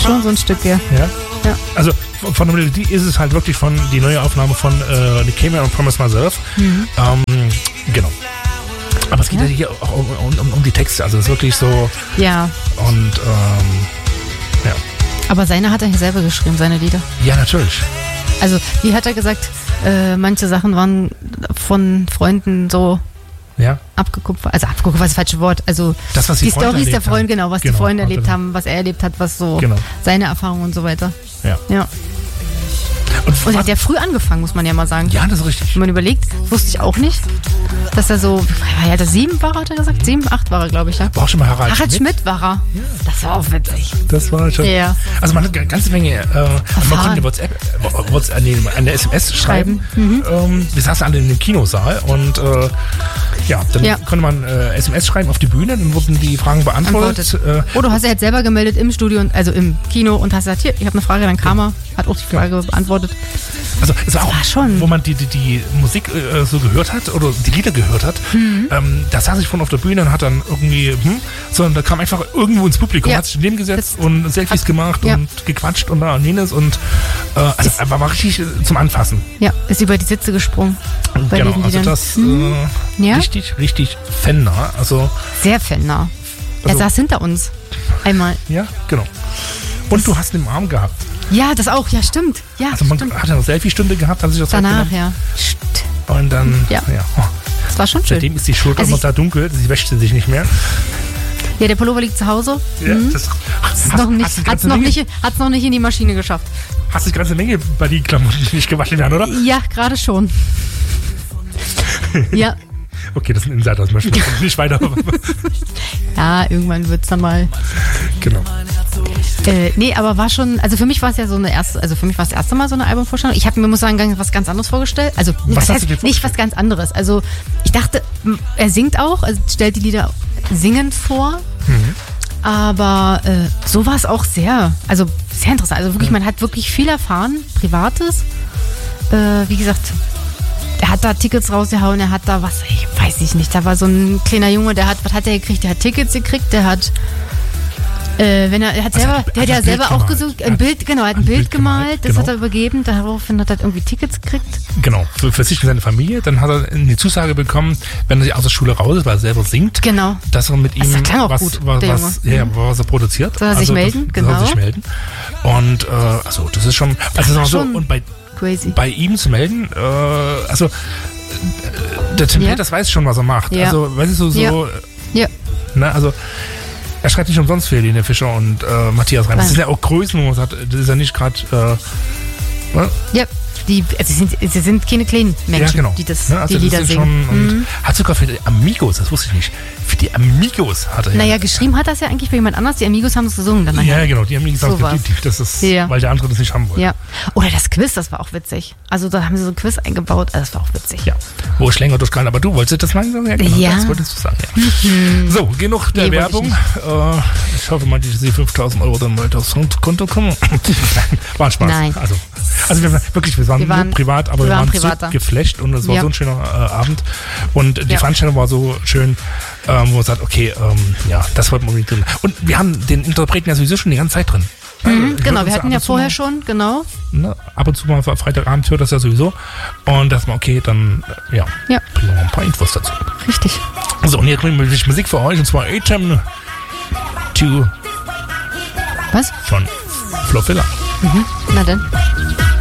Schon so ein Stück, ja. Ja. Also von der Melodie ist es halt wirklich von die neue Aufnahme von Nick Cayman und Promise Myself. Genau. Aber es geht ja hier auch um die Texte, also es ist wirklich so. Ja. Und ja. Aber seine hat er ja selber geschrieben, seine Lieder. Ja, natürlich. Also, wie hat er gesagt, manche Sachen waren von Freunden so abgekupfert. Also abgekupfert war das falsche Wort. Also das, was die Storys der Freunde, genau, was die Freunde erlebt haben, was er erlebt hat, was so seine Erfahrungen und so weiter. Ja. Und er hat ja früh angefangen, muss man ja mal sagen. Ja, das ist richtig. Wenn man überlegt, wusste ich auch nicht, dass er so, hat er 7 war, hat er gesagt? 7, 8 war er, glaube ich, ja. War auch schon mal Harald Schmidt war er. Ja. Das war auch witzig. Das war schon. Ja. Also man hat eine ganze Menge, man konnte eine SMS schreiben. Wir saßen alle in dem Kinosaal und dann konnte man SMS schreiben auf die Bühne, dann wurden die Fragen beantwortet. Du hast ja jetzt selber gemeldet im Studio, also im Kino und hast gesagt, hier, ich habe eine Frage, dann kam er, hat auch die Frage beantwortet. Also es war auch schon, wo man die Musik so gehört hat oder die Lieder gehört hat, da saß ich vorne auf der Bühne und hat dann irgendwie, sondern da kam einfach irgendwo ins Publikum, hat sich neben gesetzt und Selfies gemacht und gequatscht und da und jenes und also war richtig zum Anfassen. Ja, ist über die Sitze gesprungen. Genau, also das richtig fannah. Also sehr fannah. Er saß hinter uns. Einmal. Ja, genau. Und du hast ihn im Arm gehabt. Ja, das auch, ja, stimmt. Ja, also man hat eine Selfie-Stunde gehabt, hat sich das danach, Und dann, das war schon schön. Seitdem ist die Schulter immer da dunkel, sie wäscht sie sich nicht mehr. Ja, der Pullover liegt zu Hause. Ja, hat's noch nicht in die Maschine geschafft. Hast du die ganze Menge bei den Klamotten, die nicht gewaschen werden, oder? Ja, gerade schon. Ja. Okay, das ist ein Insider, das möchte ich nicht weiter. Ja, irgendwann wird's dann mal. Genau. Nee, aber war schon, also für mich war es ja so für mich war es das erste Mal so eine Albumvorstellung. Ich habe mir, muss sagen, was ganz anderes vorgestellt. Also, nicht was ganz anderes. Also, ich dachte, er singt auch, also stellt die Lieder singend vor. Aber so war es auch sehr interessant. Also wirklich, man hat wirklich viel erfahren, Privates. Wie gesagt, er hat da Tickets rausgehauen, er hat da ich weiß nicht, da war so ein kleiner Junge, was hat er gekriegt? Der hat Tickets gekriegt, der hat hat selber auch gesucht, ein Bild gemalt, das hat er übergeben, daraufhin hat er irgendwie Tickets gekriert. Genau, für sich und seine Familie. Dann hat er eine Zusage bekommen, wenn er aus der Schule raus ist, weil er selber singt, dass er mit ihm was er produziert. Soll er sich melden, Und das ist schon, und bei ihm zu melden, der Tim Peters weiß schon, was er macht. Ja. Also, weißt du, also er schreibt nicht umsonst für Helene Fischer und Matthias Reim. Das sind ja auch Größen, wo man sagt, das ist ja nicht gerade. Ja, sie sind keine kleinen Menschen, die die Lieder singen. Und hat sogar für die Amigos, das wusste ich nicht, für die Amigos hat er. Naja, geschrieben hat das ja eigentlich für jemand anders. Die Amigos haben es gesungen dann. Ja, genau, die Amigos haben es das ist, weil der andere das nicht haben wollte. Ja. Oder das Quiz, das war auch witzig. Also da haben sie so ein Quiz eingebaut, das war auch witzig. Ja, wo ich länger durchgehalten, aber du wolltest das mal sagen? Ja, genau, das wolltest du sagen, So, genug der Werbung. Ich hoffe mal, dass die 5.000 Euro dann weiter aufs Konto kommen. War ein Spaß. Nein. Also wir waren nur privat, aber wir waren so geflasht und es war so ein schöner Abend. Und die Veranstaltung war so schön, wo man sagt, okay, das wollten wir unbedingt drin. Und wir haben den Interpreten ja sowieso schon die ganze Zeit drin. Genau, wir hatten ja vorher schon, genau. Ne, ab und zu mal Freitagabend hört das ja sowieso. Und das mal okay, dann bringen wir noch ein paar Infos dazu. Richtig. So, und hier kriegen wir Musik für euch, und zwar Atem 2 Was? Von Flo Filler. Na dann.